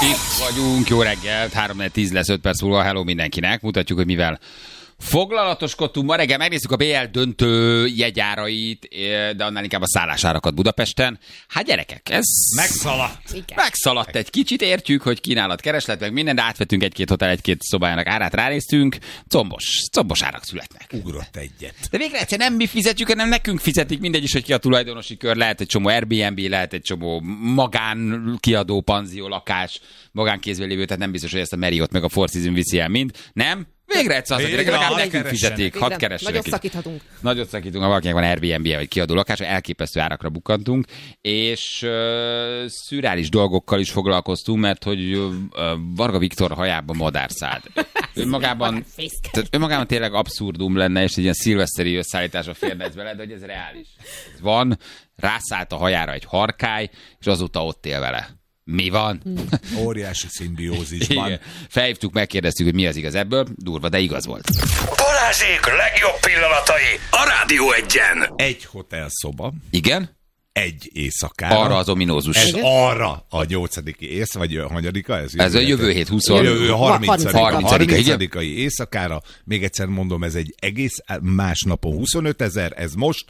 Itt vagyunk, jó reggelt, 3-10 lesz 5 perc múlva, hello mindenkinek. Mutatjuk, hogy mivel foglalatoskodtunk. Ma reggel megnézzük a BL döntő jegyárait, de annál inkább a szállásárakat Budapesten. Hát gyerekek, ez... Megszaladt egy kicsit, értjük, hogy kínálat, kereslet, meg minden, de átvettünk egy-két hotel, egy-két szobájának árát, ránéztünk. Combos árak születnek. Ugrott egyet. De végre egyszer nem mi fizetjük, hanem nekünk fizetik, mindegy is, hogy ki a tulajdonosi kör, lehet egy csomó Airbnb, lehet egy csomó magánkiadó, panzió, lakás, magánkézben lévő, tehát nem biztos, hogy ezt a Marriott meg a Four Seasons viszi el mind. Nem? Végre egyszer az, hogy legalább nekünk fizetik. Hadd keressenek. Nagyot szakíthatunk. Nagyot szakítunk, ha valakinek van Airbnb-je vagy kiadó lakása, elképesztő árakra bukkantunk, és szürreális dolgokkal is foglalkoztunk, mert hogy Varga Viktor hajába madár szállt. Önmagában tényleg abszurdum lenne, és egy ilyen szilveszteri összeállításra férne ez vele, de hogy ez reális. Ez van, rászállt a hajára egy harkály, és azóta ott él vele. Mi van? Óriási szimbiózisban. Igen. Felhívtuk, megkérdeztük, hogy mi az igaz ebből. Durva, de igaz volt. Balázsék legjobb pillanatai a Rádió 1-en. Egy hotelszoba. Igen? Egy éjszakára. Arra az ominózus. Ez arra a 8. éjsz, vagy a hanyadika? Ez a jövő hét 20. Jövő 30. Igen. éjszakára. Még egyszer mondom, ez egy egész más napon 25 000, ez most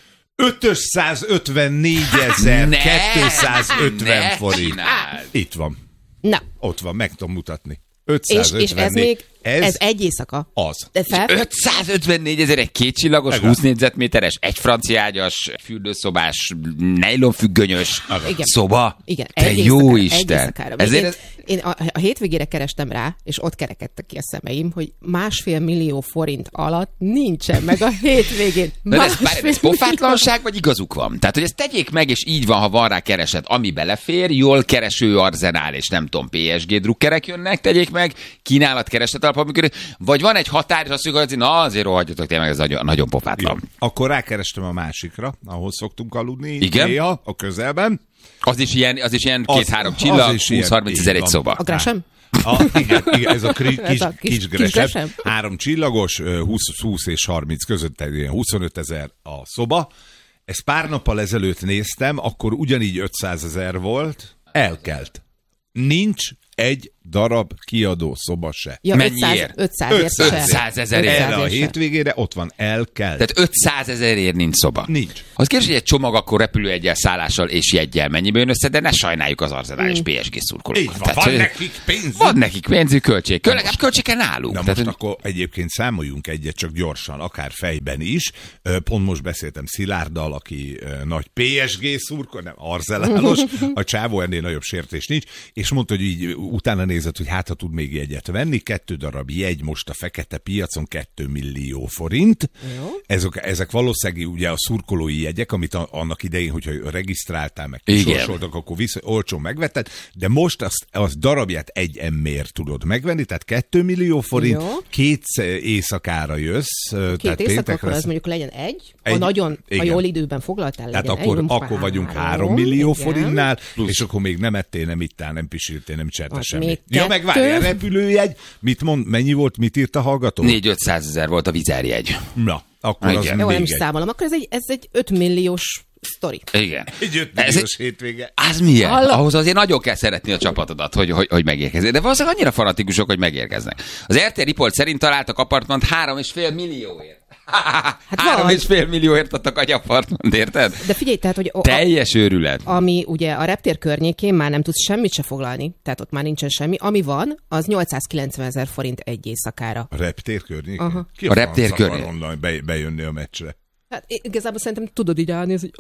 554.250 forint. Itt van. Na. Ott van, meg tudom mutatni. És ez még, ez egy éjszaka. Az. 554 000 egy kétcsillagos, 20 négyzetméteres, egy franciágyas, fürdőszobás, nejlonfüggönyös szoba. Igen. Te jó Isten. Én a hétvégére kerestem rá, és ott kerekedtek ki a szemeim, hogy 1,5 millió forint alatt nincsen meg a hétvégén. Ez pofátlanság, vagy igazuk van? Tehát, hogy ezt tegyék meg, és így van, ha van rá kereset, ami belefér, jól kereső arzenál, és nem tudom, PSG drukkerek jönnek, tegyék meg, kínálat kereslet alapon működik, vagy van egy határ, és azt mondjuk, hogy na azért rohadjatok, tényleg ez nagyon pofátlan. Jó. Akkor rákerestem a másikra, ahol szoktunk aludni. Igen? Néha, a közelben. Az is ilyen 2-3 csillag, 20-30 000 egy szoba. A Gresham? Igen, ez a kis Gresham. 3 csillagos, 20 és 30 között, 25 000 a szoba. Ezt pár nappal ezelőtt néztem, akkor ugyanígy 500 000 volt, elkelt. Nincs egy darab kiadó szoba se. Ja, mennyiért? 500 000 erre a hétvégére ott van, elkelt. Tehát 500 000-ért nincs szoba. Nincs. Az kérdés, hogy egy csomag akkor repülőjeggyel, szállással és jeggyel mennyibe jön össze, de ne sajnáljuk az Arsenal és PSG szurkolókat. Így van, van nekik pénzük. Van nekik pénzük, költség. Legalább költségen nálunk. Na most akkor egyébként számoljunk egyet csak gyorsan, akár fejben is. Pont most beszéltem Szilárddal, aki nagy PSG szurkoló, nem arzenálos, a csávó ennél nagyobb sértés nincs, és mondta, hogy így utána nézett, hogy hát ha tud még jegyet venni, 2 darab jegy most a fekete piacon 2 millió forint. Ezek valószínűleg ugye a szurkolói jegyek, amit annak idején, hogyha regisztráltál, meg kisorsoltak, akkor olcsón megvetted, de most az darabját egy emmér tudod megvenni, tehát 2 millió forint, 2 éjszakára jössz. 2 éjszakakor az mondjuk legyen egy, ha jól időben foglaltál, tehát legyen akkor vagyunk 3 millió forintnál, és akkor még nem ettél, nem ittál, nem pisiltél, nem csertél semmit. Ja, meg várj, a repülőjegy, mennyi volt, mit írt a hallgató? 400-500 000 volt a vizerjegy. Na, akkor az még nem is számolom, akkor ez egy 5 milliós sztori. Igen. Egy 5 milliós hétvége. Az milyen? Ahhoz azért nagyon kell szeretni a csapatodat, hogy megérkezzék. De valószínűleg annyira fanatikusok, hogy megérkeznek. Az RTL Report szerint találtak apartmant 3,5 millióért. Hát 3,5 millióért adtak egy apartmant, érted? De figyelj, tehát, hogy teljes őrület. Ami ugye a reptér környékén már nem tudsz semmit se foglalni, tehát ott már nincsen semmi. Ami van, az 890 000 forint egy éjszakára. A reptér környékén? A reptér környékén. Bejönni a meccsre. Hát igazából szerintem tudod így állni, hogy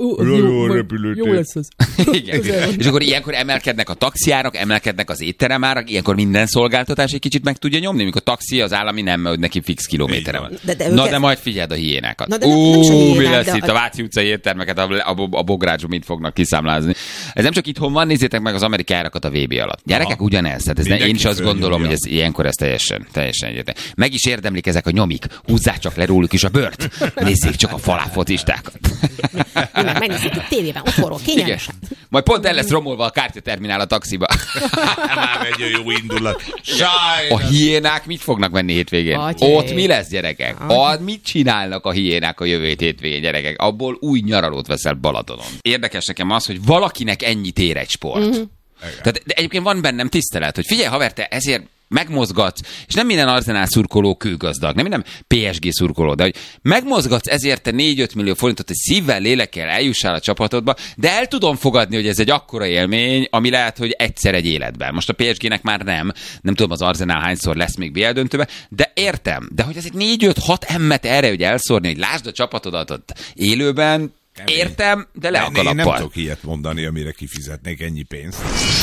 jó lesz az. Igen. És akkor ilyenkor emelkednek a taxiárak, emelkednek az étteremárak, ilyenkor minden szolgáltatás egy kicsit meg tudja nyomni, mikor a taxi az állami nem, hogy neki fix kilométere van. De majd figyeld a hiénákat. Mi lesz itt a Váci utcai éttermeket, a Bográcsban mit fognak kiszámlázni. Ez nem csak itthon van, nézzétek meg az amerikai árakat a VB alatt. Gyerekek ugyanez, tehát én is azt gondolom, hogy ez ilyenkor ez teljesen egyértelmű. Meg is érdemlik ezek a nyomik, húzzák csak le róluk is a bört, nézzék csak a faláfocistákat. Megnézzük a tévében, otthonról, kényelmesen. Majd pont el lesz romolva a kártyaterminál a taxiba. Már egy jó indulat. A hiénák mit fognak venni hétvégén? Ott mi lesz, gyerekek? Mit csinálnak a hiénák a jövő hétvégén, gyerekek? Abból új nyaralót veszel Balatonon. Érdekes nekem az, hogy valakinek ennyit ér egy sport. Tehát, de egyébként van bennem tisztelet, hogy figyelj, haver, te ezért megmozgatsz, és nem minden Arsenal szurkoló kőgazdag, nem minden PSG szurkoló, de hogy megmozgatsz ezért te 4-5 millió forintot, hogy szívvel, lélekkel eljussál a csapatodba, de el tudom fogadni, hogy ez egy akkora élmény, ami lehet, hogy egyszer egy életben. Most a PSG-nek már nem tudom az Arsenal hányszor lesz még BL döntőbe, de értem, de hogy ez egy 4-5-6 emmet erre, hogy elszórni, hogy lásd a csapatodat ott élőben, értem, de le a kalappal. Én nem tudok ilyet mondani, amire kifizetnék ennyi pénzt.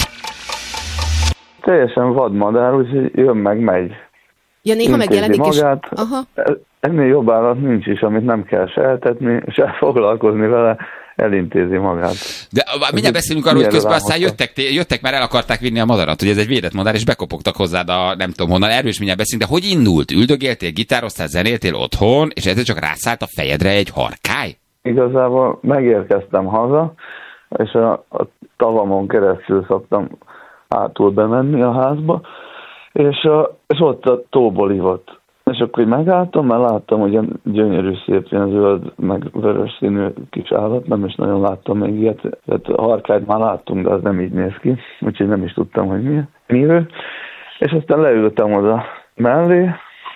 Teljesen vadmadár, úgyhogy jön meg, megy. Ja, néha megjelenik magát. És... Aha. Ennél jobb állat nincs is, amit nem kell se eltetni, se foglalkozni vele, elintézi magát. De mindjárt beszélünk arról, hogy közben aztán jöttek, már el akarták vinni a madarat, hogy ez egy védett madár, és bekopogtak hozzád a nem tudom honnan, erről is mindjárt beszélünk, de hogy indult? Üldögéltél, gitároztál, zenéltél otthon, és ezzel csak rászállt a fejedre egy harkály? Igazából megérkeztem haza, és a tavamon keresztül szoktam hátul bemenni a házba, és ott a tóból ivott. És akkor megálltam, mert láttam, hogy ilyen gyönyörű, szép, ilyen zöld, meg vörös színű kis állat, nem is nagyon láttam még ilyet. Tehát a harkályt már láttunk, de az nem így néz ki, úgyhogy nem is tudtam, hogy mi ő. És aztán leültem oda mellé,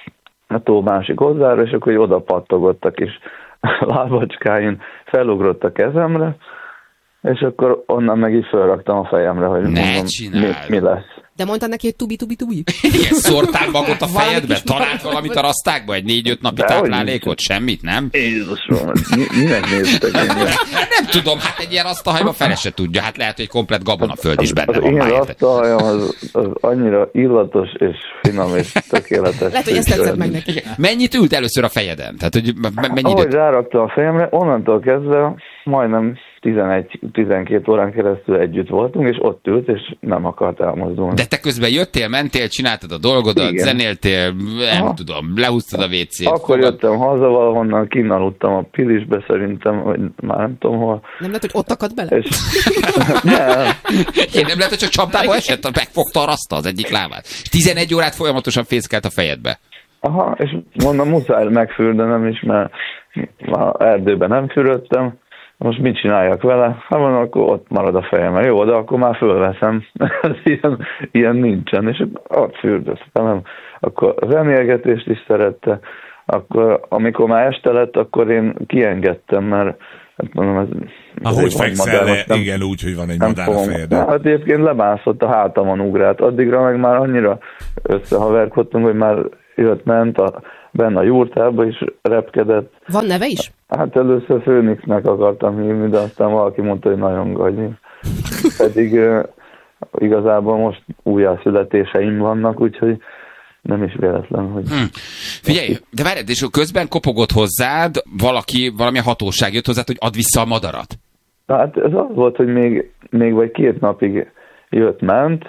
a tó másik oldalára, és akkor oda pattogott a kis lábacskáin, felugrott a kezemre, és akkor onnan meg így felraktam a fejemre, hogy mondom, mi lesz. De mondtad neki, hogy tubi. Igen, szórtál magot a fejedbe? Talált valamit a rasztákba? Egy 4-5 napi táplálékot? Semmit, nem? Jézusom, minek néztek én? Nem tudom, hát egy ilyen rasztahajban fele se tudja. Hát lehet, hogy egy komplett gabonaföld is benne van. Az én rasztahajam az annyira illatos és finom és tökéletes. Lehet, hogy ezt tetszett meg neki. Mennyit ült először a fejeden? Tehát, hogy mennyi ahogy ráraktam a fejemre, onnantól kezdve majdnem 11-12 órán keresztül együtt voltunk, és ott ült, és nem akart elmozdulni. De te közben jöttél, mentél, csináltad a dolgodat, igen. Zenéltél, nem tudom, lehúztad a WC-t. Akkor jöttem haza valahonnan, kinaludtam a Pilisbe szerintem, vagy már nem tudom hol. Nem lehet, hogy ott akadt bele? És... nem. Én nem lehet, hogy csak csapdába esett, megfogta a raszta az egyik lábát. És 11 órát folyamatosan fészkelt a fejedbe. Aha, és mondom, muszáj megfürdenem is, mert már erdőben nem fürödtem. Most mit csináljak vele? Hát mondom, akkor ott marad a fejem. Jó, de akkor már fölveszem. ilyen nincsen. És ott fürdöztem. Akkor a zenélgetést is szerette. Akkor, amikor már este lett, akkor én kiengedtem, mert hát mondom, ez... Ahogy fekszel, igen, úgy, hogy van egy madár a fejedben. Hát egyébként lebászott, a hátamon ugrált. Addigra meg már annyira összehaverkodtunk, hogy már ment benne a jurtába is repkedett. Van neve is? Hát először Főnixnek akartam hívni, de aztán valaki mondta, hogy nagyon gagyi. Pedig igazából most újjászületéseim vannak, úgyhogy nem is véletlen, hogy... Figyelj, de várj, és közben kopogott hozzád valami hatóság jött hozzád, hogy add vissza a madarat. Hát ez az volt, hogy még vagy 2 napig jött-ment,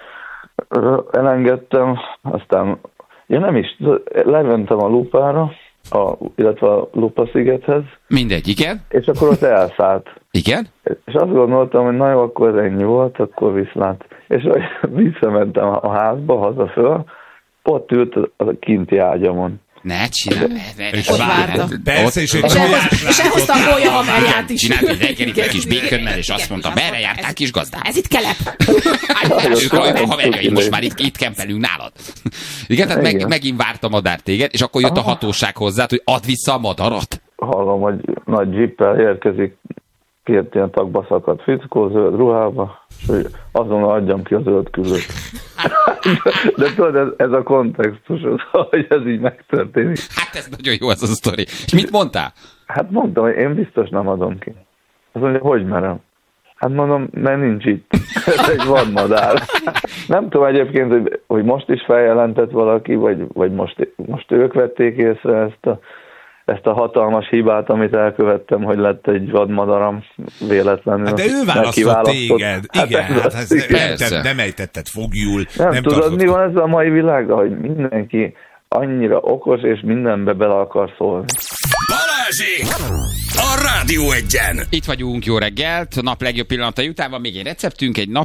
elengedtem, aztán nem is, lementem a Lupára, illetve a Lupa-szigethez. Mindegy, igen. És akkor ott elszállt. Igen? És azt gondoltam, hogy na jó, akkor ez ennyi volt, akkor viszlát. És visszamentem a házba, haza föl, ott ült a kinti ágyamon. Ne csinálj. Ott várta. Persze, és elhozta a gólyahaverját is. Csinált egy reggelit egy kis békönnel, és azt mondta, merre jártál, kis gazdám? Ez itt kelep. A haverjaim, most már itt kempelünk nálad. Igen, tehát megint várt a madár téged, és akkor jött a hatóság hozzád, hogy add vissza a madarat. Hallom, hogy nagy jeeppel érkezik, 2 ilyen tagba szakadt fickó, zöld ruhába, és hogy azonnal adjam ki a zöld küllőt. De tudod, ez a kontextus, hogy ez így megtörténik. Hát ez nagyon jó ez a sztori. És mit mondtál? Hát mondtam, hogy én biztos nem adom ki. Azt mondja, hogy merem? Hát mondom, mert nincs itt. Ez egy vadmadár. Nem tudom egyébként, hogy most is feljelentett valaki, vagy most ők vették észre ezt a hatalmas hibát, amit elkövettem, hogy lett egy vadmadaram véletlenül. Hát de ő választott téged. Igen, hát nem ejtetted fogjul. Nem tudod, mi van ez a mai világban, hogy mindenki annyira okos, és mindenbe bele akar szólni. Balázsék! A Rádió Egyen! Itt vagyunk, jó reggelt, a nap legjobb pillanatai után van még egy receptünk, egy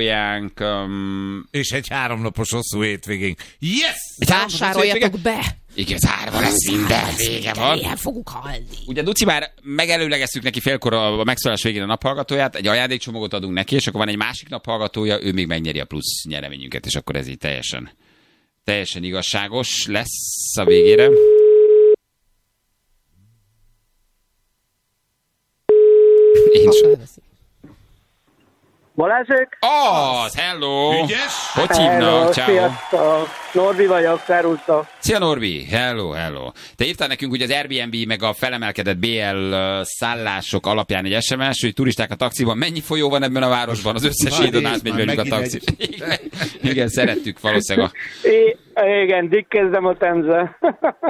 naphallgatójánk. És egy 3 napos hosszú hétvégénk. Yes! Vásároljatok be! Igen, zárva lesz minden, vége van. Ilyen fogunk halni. Ugye Duci már megelőlegeztük neki félkor a megszólás végén a naphallgatóját, egy ajándékcsomagot adunk neki, és akkor van egy másik naphallgatója, ő még megnyeri a plusz nyereményünket, és akkor ez így teljesen igazságos lesz a végére. Én sem. Balázsék? Hello! Ügyes? Hogy hívnak? Ciao. Sziasztok! Norbi vagyok, szervusztok! Szia Norbi! Hello! Te írtál nekünk, hogy az Airbnb meg a felemelkedett BL szállások alapján egy SMS, hogy turisták a taxiban. Mennyi folyó van ebben a városban? Az összes édon átmegy velük a taxi. Igen, szerettük valószínűleg. Igen, dikkezzem a Temze.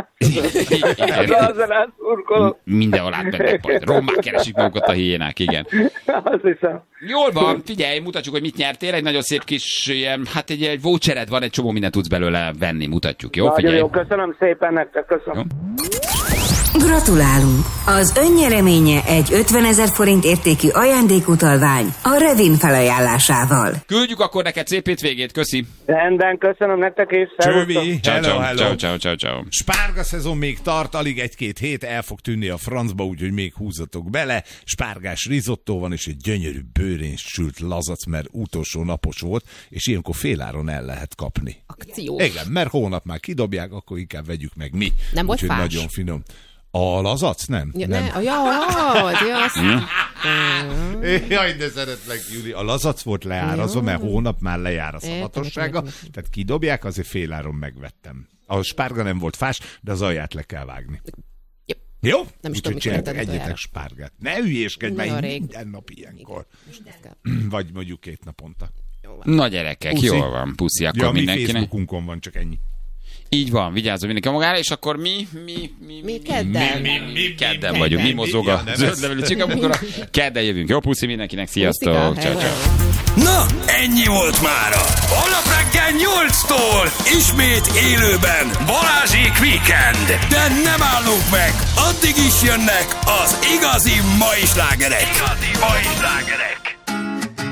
Mindenhol átmennek majd. Rommák keresik magukat a hiénák, igen. Azt hiszem. Jól van, figyelj, mutatjuk, hogy mit nyertél. Egy nagyon szép kis ilyen, hát egy vouchered van, egy csomó mindent tudsz belőle venni, mutatjuk, jó? Nagyon figyelj. jó, köszönöm szépen nektek, köszönöm. Jó. Gratulálunk! Az önnyereménye egy 50 000 forint értékű ajándékutalvány a Revin felajánlásával. Küldjük akkor neked szép hétvégét, köszi. Rendben, köszönöm nektek is. Csövi, hello. Ciao. Spárga szezon még tart, alig 1-2 hét, el fog tűnni a francba, úgyhogy még húzatok bele. Spárgás rizottó van, és egy gyönyörű bőrén sült lazac, mert utolsó napos volt, és ilyenkor féláron el lehet kapni. Akció. Igen, mert hónap már kidobják, akkor inkább vegyük meg mi. Nem volt úgyhogy fás? nagyon finom. A lazac? Nem. Nem. Jaj, de szeretlek, Júli. A lazac volt leárazva, mert hónap már lejár a szavatossága, tehát kidobják, azért féláron megvettem. A spárga nem volt fás, de az alját le kell vágni. Jó? Nem is tudom, tudom, egyetek spárgát. Ne hülyéskedj, mert minden nap ilyenkor. Vagy mondjuk 2 naponta. Na gyerekek, puszi. Jól van, puszi, akkor ja, mindenkinek. Mi Facebookunkon van, csak ennyi. Így van, vigyázzon mindenki magára, és akkor mi kedden vagyunk, mi mozog a zöldlevelű csikamukora. Kedden jövünk. Jó puszi mindenkinek, sziasztok! Ciao. Na, ennyi volt mára. Holnap reggel 8-tól ismét élőben Balázsék Weekend. De nem állunk meg, addig is jönnek az igazi mai slágerek.